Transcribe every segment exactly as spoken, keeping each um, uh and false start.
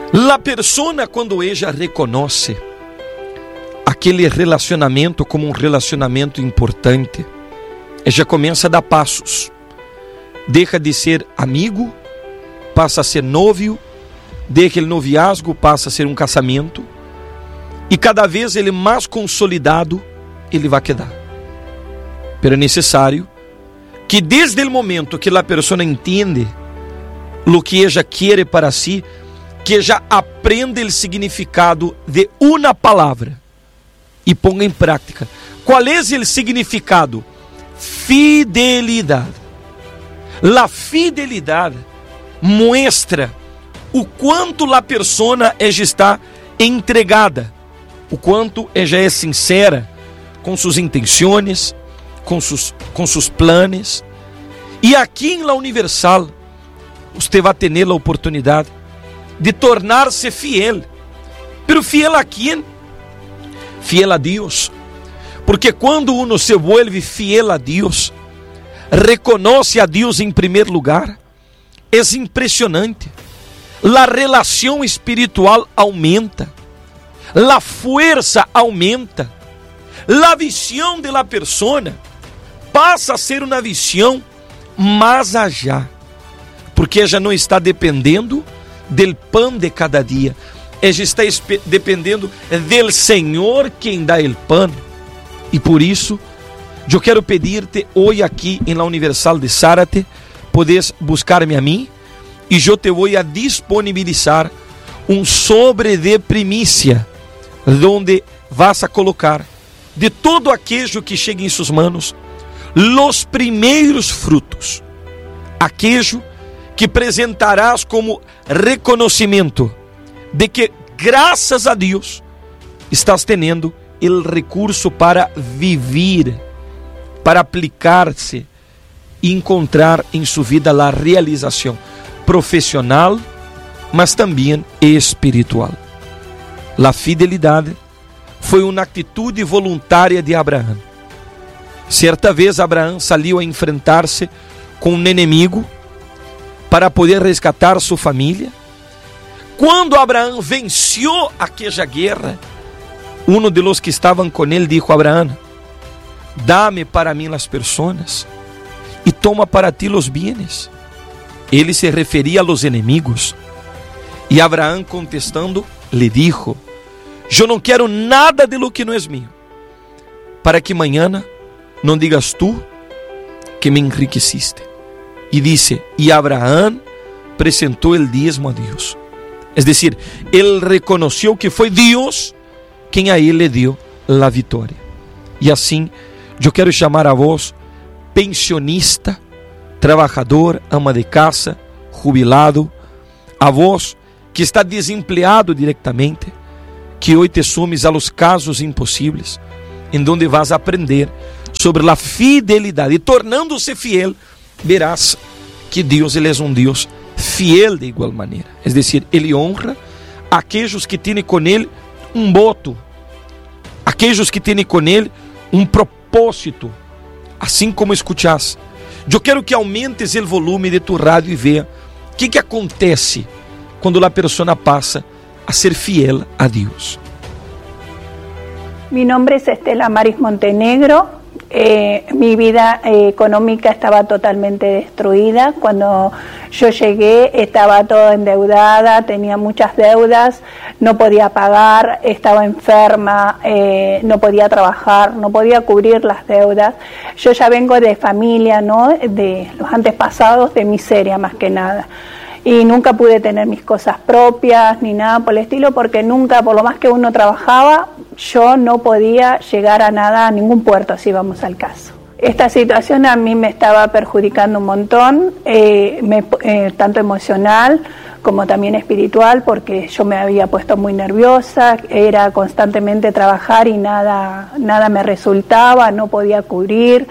La persona, quando ella reconoce aquele relacionamento como um relacionamento importante, ella começa a dar passos. Deixa de ser amigo, passa a ser novio, deixa o noviazgo, passa a ser um casamento, e cada vez ele mais consolidado, ele vai quedar. Pero é necessário que desde o momento que a pessoa entende o que ella quer para si, que ella aprenda o significado de uma palavra e ponga em prática. Qual é o significado? Fidelidade. La fidelidade mostra o quanto a pessoa está entregada, o quanto ela é sincera com suas intenções, com seus, com seus planos. E aqui em La Universal, você vai ter a oportunidade de tornar-se fiel. Pero fiel a quem? Fiel a Deus. Porque quando uno se vuelve fiel a Deus, reconoce a Deus em primeiro lugar, é impressionante. A relação espiritual aumenta, a força aumenta, a visão de la persona passa a ser uma visão mais allá, porque já não está dependendo del pão de cada dia, ela está dependendo del Senhor quem dá el pão. E por isso, eu quero pedir-te hoje aqui em La Universal de Zárate, podes buscar-me a mim, e eu te vou a disponibilizar um sobre de primícia, onde vas a colocar de todo aquello que chega em suas manos, los primeiros frutos, aquello que apresentarás como reconhecimento de que, graças a Deus, estás tendo o recurso para viver, para aplicar-se e encontrar em sua vida a realização profissional, mas também espiritual. A fidelidade foi uma atitude voluntária de Abraão. Certa vez Abraão saiu a enfrentar-se com um inimigo para poder resgatar sua família. Quando Abraão venceu aquela guerra, um de los que estavam com ele disse a Abraão: dame para mim as pessoas e toma para ti os bienes. Ele se referia a los enemigos. E Abraão, contestando, lhe dijo: eu não quero nada de lo que não é meu, para que mañana não digas tu que me enriqueciste. E disse: e Abraão apresentou o dízimo a Deus. É decir, ele reconheceu que foi Deus quem a ele lhe deu a vitória. E assim, eu quero chamar a vós, pensionista, trabalhador, ama de casa, jubilado, a vós que está desempregado diretamente, que hoje te sumes a los casos impossíveis, em donde vas a aprender sobre a fidelidade, e tornando-se fiel, verás que Deus ele é um Deus fiel de igual maneira. É decir, ele honra aqueles que têm com ele um voto, aqueles que têm com ele um propósito, assim como escuchas. Eu quero que aumentes o volume de tu rádio e veja o que, que acontece quando a pessoa passa a ser fiel a Deus. Mi nombre es Estela Maris Montenegro. Eh, mi vida eh, económica estaba totalmente destruida. Cuando yo llegué estaba toda endeudada, tenía muchas deudas, no podía pagar, estaba enferma, eh, no podía trabajar, no podía cubrir las deudas. Yo ya vengo de familia, ¿no? De los antepasados, de miseria más que nada. Y nunca pude tener mis cosas propias ni nada por el estilo, porque nunca, por lo más que uno trabajaba, yo no podía llegar a nada, a ningún puerto, si vamos al caso. Esta situación a mí me estaba perjudicando un montón, eh, me, eh, tanto emocional como también espiritual, porque yo me había puesto muy nerviosa, era constantemente trabajar y nada, nada me resultaba, no podía cubrir.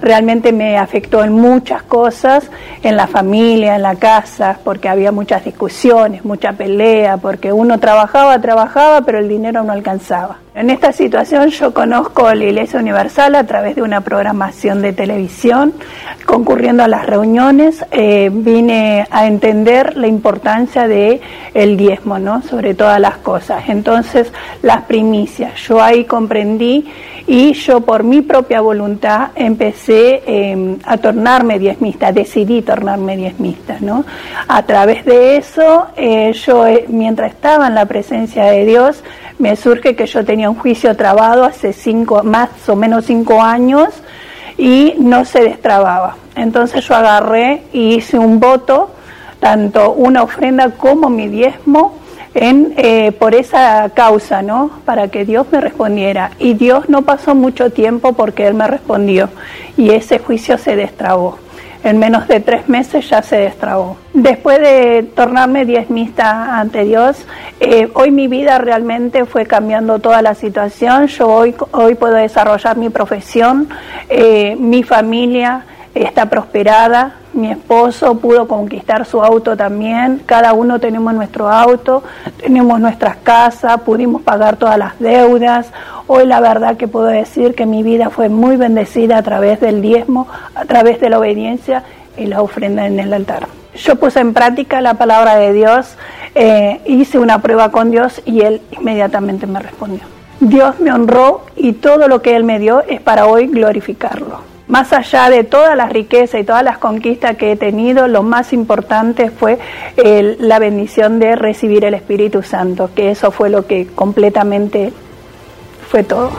realmente me afectó en muchas cosas, en la familia, en la casa, porque había muchas discusiones, mucha pelea, porque uno trabajaba, trabajaba, pero el dinero no alcanzaba. En esta situación yo conozco la Iglesia Universal a través de una programación de televisión, concurriendo a las reuniones, eh, vine a entender la importancia de el diezmo, ¿no? Sobre todas las cosas. Entonces, las primicias, yo ahí comprendí y yo por mi propia voluntad empecé eh, a tornarme diezmista, decidí tornarme diezmista, ¿no? A través de eso, eh, yo eh, mientras estaba en la presencia de Dios, me surge que yo tenía un juicio trabado hace cinco, más o menos cinco años y no se destrababa. Entonces yo agarré y hice un voto, tanto una ofrenda como mi diezmo, en, eh, por esa causa, ¿no? Para que Dios me respondiera. Y Dios no pasó mucho tiempo porque Él me respondió y ese juicio se destrabó. En menos de tres meses ya se destrabó. Después de tornarme diezmista ante Dios, eh, hoy mi vida realmente fue cambiando toda la situación. Yo hoy, hoy puedo desarrollar mi profesión, eh, mi familia está prosperada, mi esposo pudo conquistar su auto también, cada uno tenemos nuestro auto, tenemos nuestras casas, pudimos pagar todas las deudas. Hoy la verdad que puedo decir que mi vida fue muy bendecida a través del diezmo, a través de la obediencia y la ofrenda en el altar. Yo puse en práctica la palabra de Dios, eh, hice una prueba con Dios y Él inmediatamente me respondió. Dios me honró y todo lo que Él me dio es para hoy glorificarlo. Más allá de todas las riquezas y todas las conquistas que he tenido, lo más importante fue eh, la bendición de recibir el Espíritu Santo, que eso fue lo que completamente fue todo.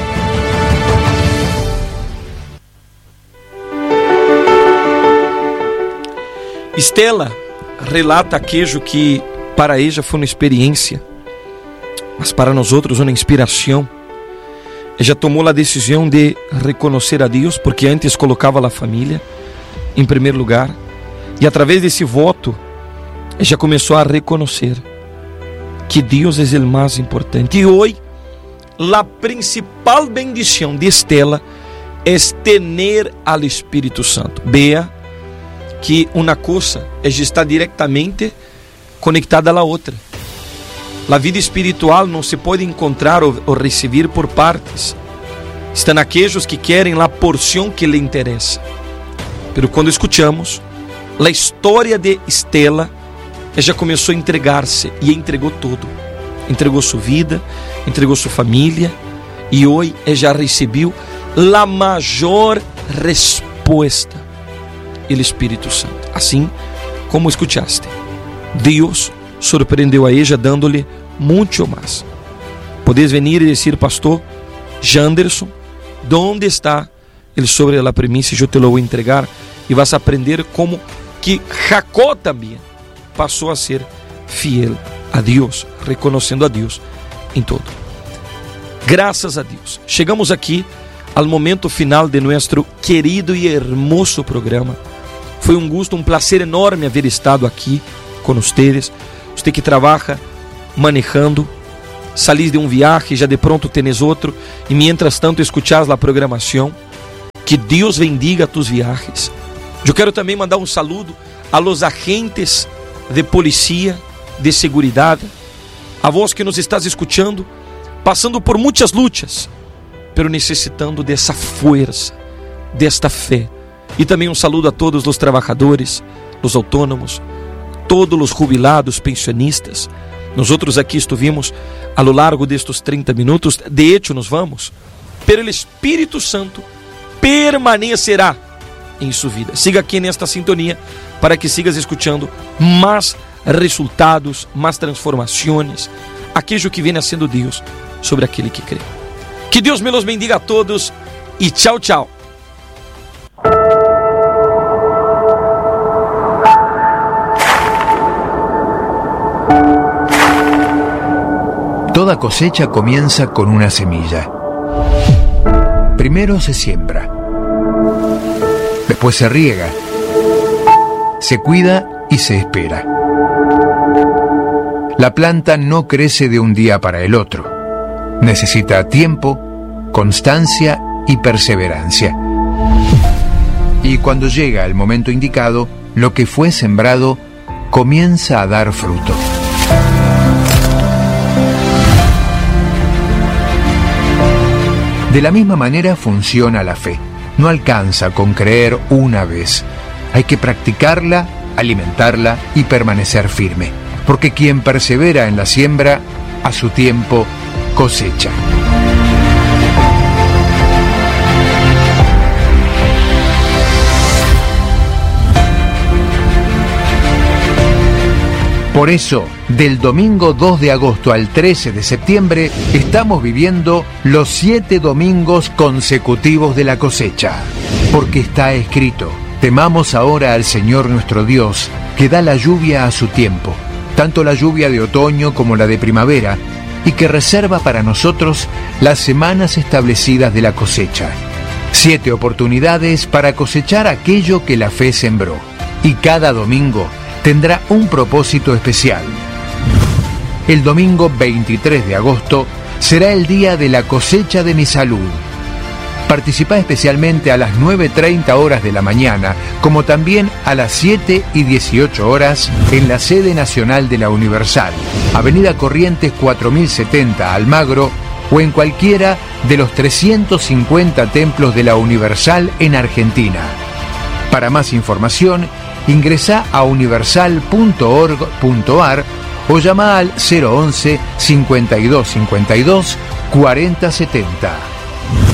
Estela relata aquello que para ella foi uma experiência, mas para nós outros uma inspiração. Ella tomou a decisão de reconhecer a Deus, porque antes colocava a família em primeiro lugar, e através desse voto, ella começou a reconhecer que Deus é o mais importante. E hoje, a principal bendição de Estela é ter al Espírito Santo. Vea que uma coisa está diretamente conectada à outra. A vida espiritual não se pode encontrar ou, ou receber por partes. Estão aqueles que querem a porção que lhe interessa. Pero quando escutamos a história de Estela, ela começou a entregar-se e entregou tudo. Entregou sua vida, entregou sua família e hoje ela recebeu a maior resposta, o Espírito Santo. Assim como escutaste, Deus surpreendeu a ella dando-lhe muito mais. Podes venir e dizer, pastor Janderson, onde está ele sobre a premissa? Eu te lo vou entregar e vas a aprender como que Jacó também passou a ser fiel a Deus, reconhecendo a Deus em todo. Graças a Deus, chegamos aqui ao momento final de nosso querido e hermoso programa. Foi um gosto, um prazer enorme haver estado aqui com vocês. Você que trabalha manejando, salís de um viaje, já de pronto tenés outro, e mientras tanto escuchás a programação. Que Deus bendiga tus viajes. Eu quero também mandar um saludo a los agentes de policía, de seguridade, a vós que nos estás escuchando, passando por muitas lutas, pero necessitando dessa força, desta fé. E também um saludo a todos os trabalhadores, os autônomos, todos os jubilados, pensionistas. Nós outros aqui estivemos a lo largo destes trinta minutos. De hecho, nos vamos, pero o Espírito Santo permanecerá em sua vida. Siga aqui nesta sintonia para que sigas escutando mais resultados, mais transformações, aquilo que vem sendo Deus sobre aquele que crê. Que Deus me los bendiga a todos e tchau, tchau. Toda cosecha comienza con una semilla. Primero se siembra, después se riega, se cuida y se espera. La planta no crece de un día para el otro. Necesita tiempo, constancia y perseverancia. Y cuando llega el momento indicado, lo que fue sembrado comienza a dar fruto. De la misma manera funciona la fe. No alcanza con creer una vez. Hay que practicarla, alimentarla y permanecer firme. Porque quien persevera en la siembra, a su tiempo cosecha. Por eso, del domingo dos de agosto al trece de septiembre, estamos viviendo los siete domingos consecutivos de la cosecha. Porque está escrito, temamos ahora al Señor nuestro Dios, que da la lluvia a su tiempo, tanto la lluvia de otoño como la de primavera, y que reserva para nosotros las semanas establecidas de la cosecha. Siete oportunidades para cosechar aquello que la fe sembró. Y cada domingo tendrá un propósito especial. El domingo veintitrés de agosto será el día de la cosecha de mi salud. Participa especialmente a las nueve treinta horas de la mañana, como también a las siete y dieciocho horas en la sede nacional de la Universal, Avenida Corrientes cuatro mil setenta, Almagro, o en cualquiera de los trescientos cincuenta templos de la Universal en Argentina. Para más información, ingresa a universal punto org punto ar o llama al cero once cincuenta y dos cincuenta y dos cuarenta setenta.